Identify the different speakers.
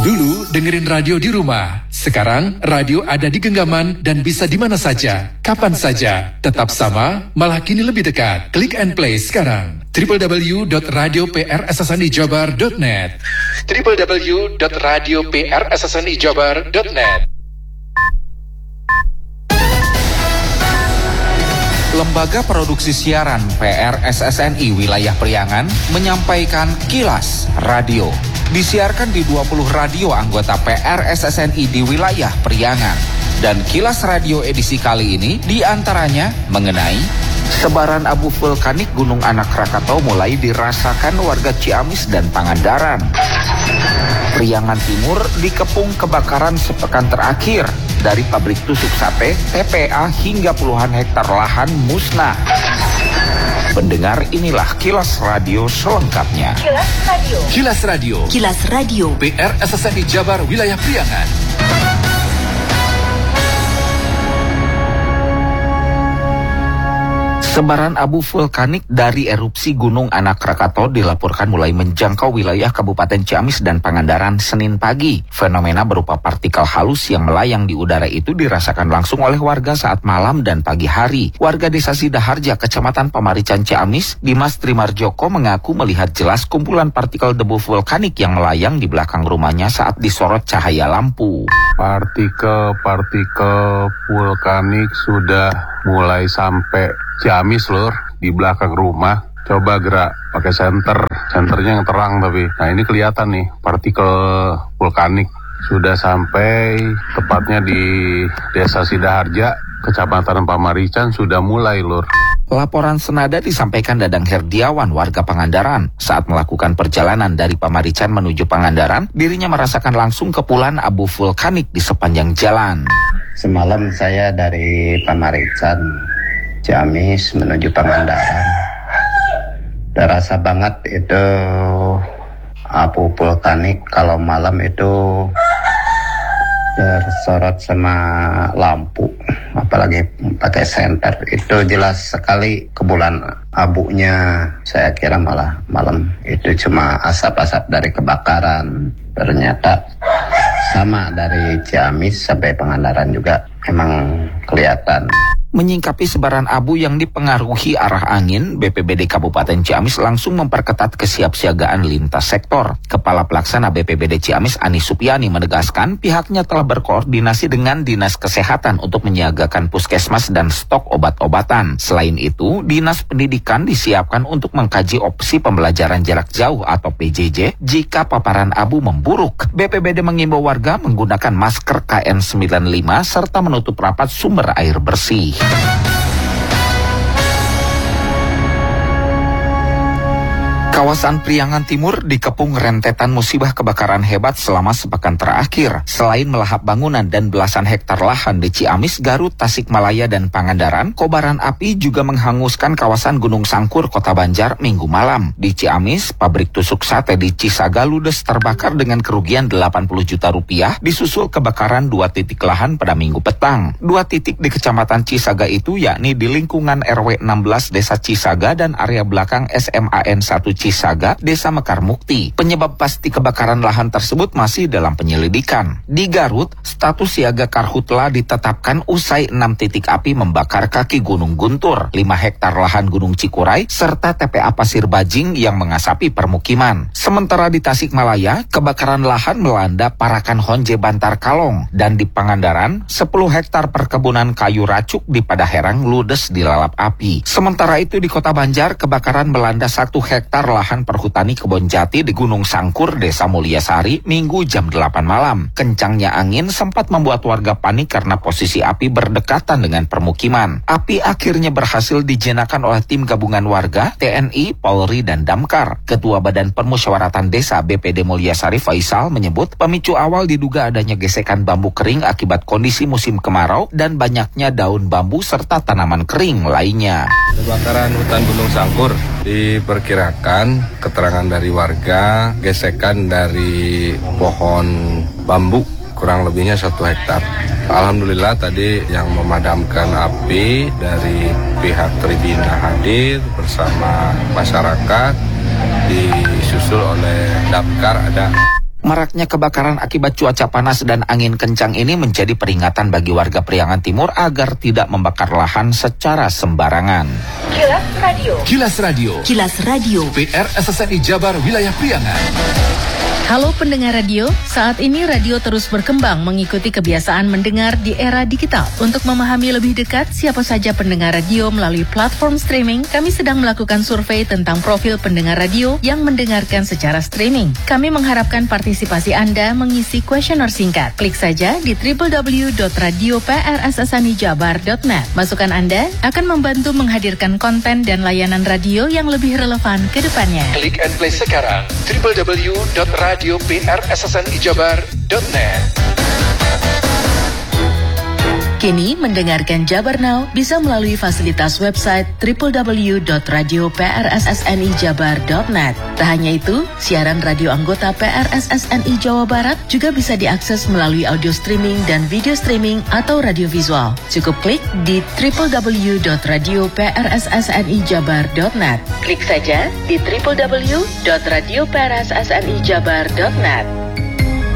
Speaker 1: Dulu dengerin radio di rumah. Sekarang radio ada di genggaman dan bisa di mana saja, kapan saja. Tetap sama, malah kini lebih dekat. Klik and play sekarang. www.radioprssnijabar.net www.radioprssnijabar.net.
Speaker 2: Lembaga Produksi Siaran PRSSNI Wilayah Priangan menyampaikan Kilas Radio. Disiarkan di 20 radio anggota PRSSNI di wilayah Priangan. Dan Kilas Radio edisi kali ini diantaranya mengenai sebaran abu vulkanik Gunung Anak Rakatau mulai dirasakan warga Ciamis dan Pangandaran. Priangan Timur dikepung kebakaran sepekan terakhir. Dari pabrik tusuk sate, TPA hingga puluhan hektar lahan musnah. Pendengar, inilah Kilas Radio selengkapnya.
Speaker 1: Kilas Radio. Kilas Radio.
Speaker 3: Kilas Radio.
Speaker 1: PRSSNI Jabar Wilayah Priangan.
Speaker 2: Sebaran abu vulkanik dari erupsi Gunung Anak Rakatau dilaporkan mulai menjangkau wilayah Kabupaten Ciamis dan Pangandaran Senin pagi. Fenomena berupa partikel halus yang melayang di udara itu dirasakan langsung oleh warga saat malam dan pagi hari. Warga Desa Sidaharja, Kecamatan Pamarican Ciamis, Dimas Trimarjoko mengaku melihat jelas kumpulan partikel debu vulkanik yang melayang di belakang rumahnya saat disorot cahaya lampu.
Speaker 4: Partikel vulkanik sudah mulai sampai Ciamis lur, di belakang rumah. Coba gerak pakai senternya yang terang tapi. Nah ini kelihatan nih partikel vulkanik sudah sampai tepatnya di Desa Sidaharja, Kecamatan Pamarican sudah mulai lur.
Speaker 2: Laporan senada disampaikan Dadang Herdiawan, warga Pangandaran. Saat melakukan perjalanan dari Pamarican menuju Pangandaran, dirinya merasakan langsung kepulan abu vulkanik di sepanjang jalan.
Speaker 5: Semalam saya dari Pamarican Ciamis menuju Pangandaran. Terasa banget itu abu vulkanik kalau malam itu tersorot sama lampu, apalagi pakai senter. Itu jelas sekali kebulan abunya. Saya kira malah malam itu cuma asap-asap dari kebakaran. Ternyata sama dari Ciamis sampai Pangandaran juga emang kelihatan.
Speaker 2: Menyingkapi sebaran abu yang dipengaruhi arah angin, BPBD Kabupaten Ciamis langsung memperketat kesiapsiagaan lintas sektor. Kepala Pelaksana BPBD Ciamis Ani Supiani menegaskan pihaknya telah berkoordinasi dengan Dinas Kesehatan untuk menyiagakan puskesmas dan stok obat-obatan. Selain itu, Dinas Pendidikan disiapkan untuk mengkaji opsi pembelajaran jarak jauh atau PJJ jika paparan abu memburuk. BPBD mengimbau warga menggunakan masker KN95 serta menutup rapat sumber air bersih. Kawasan Priangan Timur dikepung rentetan musibah kebakaran hebat selama sepekan terakhir. Selain melahap bangunan dan belasan hektar lahan di Ciamis, Garut, Tasikmalaya, dan Pangandaran, kobaran api juga menghanguskan kawasan Gunung Sangkur, Kota Banjar, Minggu malam. Di Ciamis, pabrik tusuk sate di Cisaga ludes terbakar dengan kerugian 80 juta rupiah, disusul kebakaran 2 titik lahan pada Minggu petang. 2 titik di Kecamatan Cisaga itu yakni di lingkungan RW 16 Desa Cisaga dan area belakang SMAN 1 Cisaga, Desa Mekar Mukti. Penyebab pasti kebakaran lahan tersebut masih dalam penyelidikan. Di Garut, status siaga karhutla ditetapkan usai 6 titik api membakar kaki Gunung Guntur, 5 hektar lahan Gunung Cikuray, serta TPA Pasir Bajing yang mengasapi permukiman. Sementara di Tasikmalaya, kebakaran lahan melanda Parakan Honje Bantar Kalong, dan di Pangandaran, 10 hektar perkebunan kayu racuk di Padaherang ludes dilalap api. Sementara itu di Kota Banjar, kebakaran melanda 1 hektar lahan perhutani kebon jati di Gunung Sangkur, Desa Mulyasari, Minggu jam 8 malam. Kencangnya angin sempat membuat warga panik karena posisi api berdekatan dengan permukiman. Api akhirnya berhasil dijinakan oleh tim gabungan warga, TNI, Polri, dan Damkar. Ketua Badan Permusyawaratan Desa BPD Mulyasari Faisal menyebut pemicu awal diduga adanya gesekan bambu kering akibat kondisi musim kemarau dan banyaknya daun bambu serta tanaman kering lainnya.
Speaker 6: Kebakaran hutan Gunung Sangkur diperkirakan keterangan dari warga gesekan dari pohon bambu kurang lebihnya 1 hektar. Alhamdulillah tadi yang memadamkan api dari pihak Tribina hadir bersama masyarakat, disusul oleh Damkar ada.
Speaker 2: Maraknya kebakaran akibat cuaca panas dan angin kencang ini menjadi peringatan bagi warga Priangan Timur agar tidak membakar lahan secara sembarangan.
Speaker 3: Kilas Radio.
Speaker 1: Kilas Radio.
Speaker 3: Kilas Radio.
Speaker 1: PR SSNI Jabar Wilayah Priangan.
Speaker 7: Halo pendengar radio, saat ini radio terus berkembang mengikuti kebiasaan mendengar di era digital. Untuk memahami lebih dekat siapa saja pendengar radio melalui platform streaming, kami sedang melakukan survei tentang profil pendengar radio yang mendengarkan secara streaming. Kami mengharapkan partisipasi Anda mengisi kuesioner singkat. Klik saja di www.radioprssnijabar.net. Masukan Anda akan membantu menghadirkan konten dan layanan radio yang lebih relevan ke depannya.
Speaker 1: Klik and play sekarang www.radioprssnijabar.net.
Speaker 7: Kini mendengarkan Jabar Now bisa melalui fasilitas website www.radioprssnijabar.net. Tak hanya itu, siaran radio anggota PRSSNI Jawa Barat juga bisa diakses melalui audio streaming dan video streaming atau radio visual. Cukup klik di www.radioprssnijabar.net. Klik saja di www.radioprssnijabar.net.